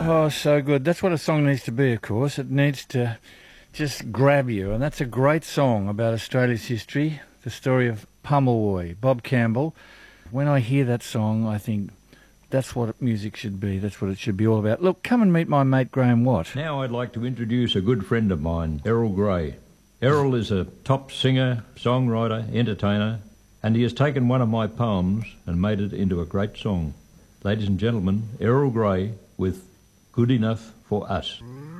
Oh, so good. That's what a song needs to be, of course. It needs to just grab you. And that's a great song about Australia's history, the story of Pumulwuy, Bob Campbell. When I hear that song, I think that's what music should be. That's what it should be all about. Look, come and meet my mate Graham Watt. Now I'd like to introduce a good friend of mine, Errol Grey. Errol is a top singer, songwriter, entertainer, and he has taken one of my poems and made it into a great song. Ladies and gentlemen, Errol Grey with Good Enough for Us.